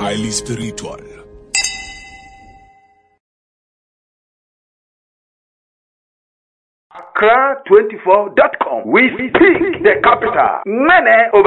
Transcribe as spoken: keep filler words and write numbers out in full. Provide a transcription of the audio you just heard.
highly spiritual. Accra twenty-four dot com. We speak the capital. Mene over